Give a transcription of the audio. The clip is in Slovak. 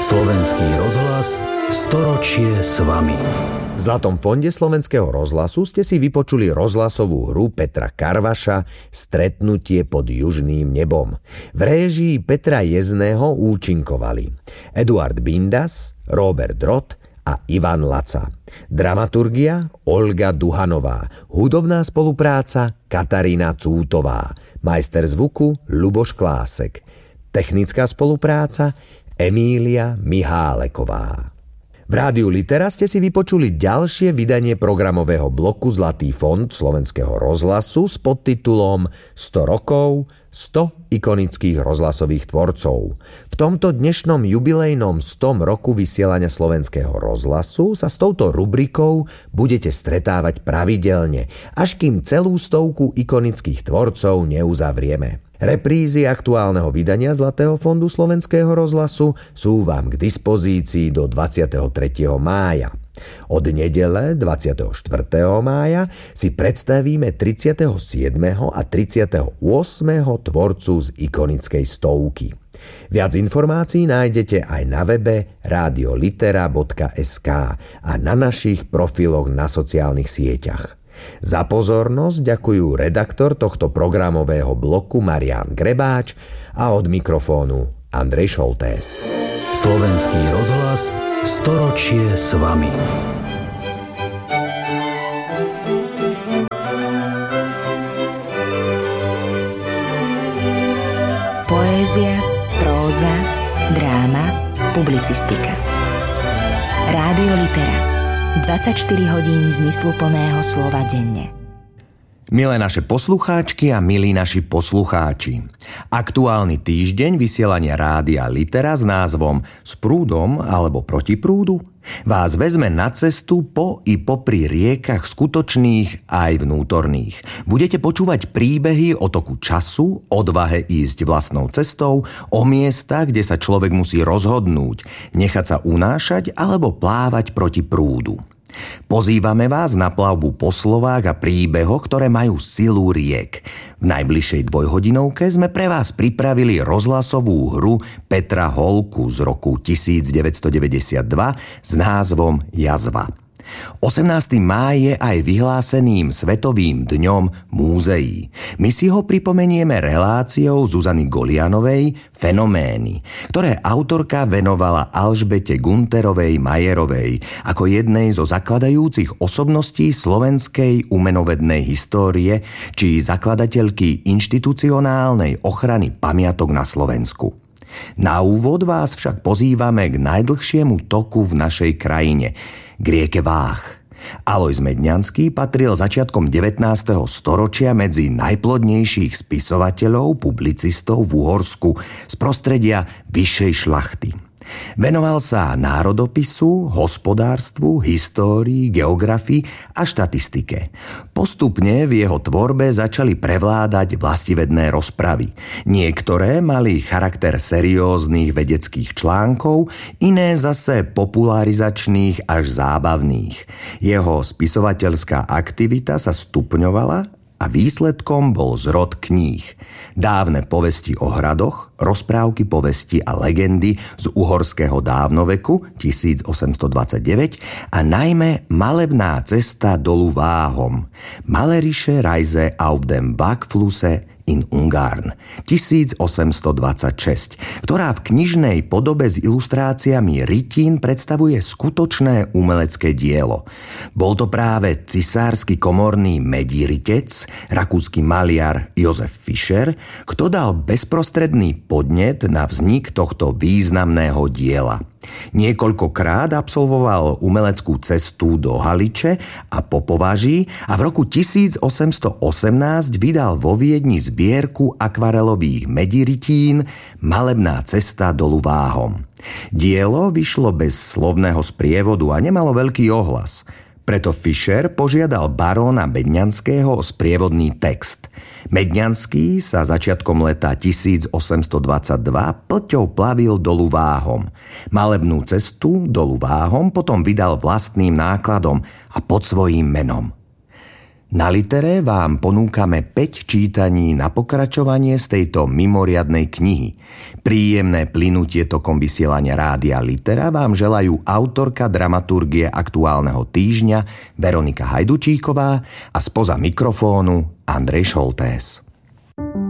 Slovenský rozhlas, storočie s vami. V Zlatom fonde Slovenského rozhlasu ste si vypočuli rozhlasovú hru Petra Karvaša Stretnutie pod južným nebom. V réžii Petra Jezného účinkovali Eduard Bindas, Róbert Drott a Ivan Laca. Dramaturgia Olga Duhanová. Hudobná spolupráca Katarína Cútová. Majster zvuku Ľuboš Klásek. Technická spolupráca Emília Miháleková. V Rádiu Litera ste si vypočuli ďalšie vydanie programového bloku Zlatý fond Slovenského rozhlasu s podtitulom 100 rokov, 100 ikonických rozhlasových tvorcov. V tomto dnešnom jubilejnom 100 roku vysielania Slovenského rozhlasu sa s touto rubrikou budete stretávať pravidelne, až kým celú 100 ikonických tvorcov neuzavrieme. Reprízy aktuálneho vydania Zlatého fondu Slovenského rozhlasu sú vám k dispozícii do 23. mája. Od nedele 24. mája si predstavíme 37. a 38. tvorcu z ikonickej stovky. Viac informácií nájdete aj na webe radiolitera.sk a na našich profiloch na sociálnych sieťach. Za pozornosť ďakujú redaktor tohto programového bloku Marián Grebáč a od mikrofónu Andrej Šoltés. Slovenský rozhlas, storočie s vami. Poézia, próza, dráma, publicistika. Rádio Litera. 24 hodín zmysluplného slova denne. Milé naše poslucháčky a milí naši poslucháči, aktuálny týždeň vysielania Rádia Litera s názvom S prúdom alebo proti prúdu vás vezme na cestu po i popri riekach skutočných aj vnútorných. Budete počúvať príbehy o toku času, odvahe ísť vlastnou cestou, o miestach, kde sa človek musí rozhodnúť, nechať sa unášať alebo plávať proti prúdu. Pozývame vás na plavbu po slovách a príbehoch, ktoré majú silu riek. V najbližšej dvojhodinovke sme pre vás pripravili rozhlasovú hru Petra Holku z roku 1992 s názvom Jazva. 18. máj je aj vyhláseným Svetovým dňom múzeí. My si ho pripomenieme reláciou Zuzany Golianovej Fenomény, ktoré autorka venovala Alžbete Gunterovej Majerovej ako jednej zo zakladajúcich osobností slovenskej umenovednej histórie či zakladateľky inštitucionálnej ochrany pamiatok na Slovensku. Na úvod vás však pozývame k najdlhšiemu toku v našej krajine, k rieke Váh. Alojz Medňanský patril začiatkom 19. storočia medzi najplodnejších spisovateľov, publicistov v Uhorsku z prostredia vyššej šlachty. Venoval sa národopisu, hospodárstvu, histórii, geografii a štatistike. Postupne v jeho tvorbe začali prevládať vlastivedné rozpravy. Niektoré mali charakter serióznych vedeckých článkov, iné zase popularizačných až zábavných. Jeho spisovateľská aktivita sa stupňovala a výsledkom bol zrod kníh. Dávne povesti o hradoch, rozprávky, povesti a legendy z uhorského dávnoveku 1829 a najmä Malebná cesta dolu Váhom, Malerische Reise auf dem Backflusse in Ungarn 1826, ktorá v knižnej podobe s ilustráciami rytín predstavuje skutočné umelecké dielo. Bol to práve cisársky komorný medíritec, rakúsky maliar Josef Fischer, kto dal bezprostredný podnet na vznik tohto významného diela. Niekoľkokrát absolvoval umeleckú cestu do Haliče a Popovaží a v roku 1818 vydal vo Viedni zbierku akvarelových mediritín Malebná cesta dolu Váhom. Dielo vyšlo bez slovného sprievodu a nemalo veľký ohlas. Preto Fischer požiadal baróna Medňanského o sprievodný text. Medňanský sa začiatkom leta 1822 plťou plavil dolu Váhom. Malebnú cestu dolu Váhom potom vydal vlastným nákladom a pod svojím menom. Na Litere vám ponúkame 5 čítaní na pokračovanie z tejto mimoriadnej knihy. Príjemné plynutie tokom vysielania Rádia Litera vám želajú autorka dramaturgie Aktuálneho týždňa Veronika Hajdučíková a spoza mikrofónu Andrej Šoltés.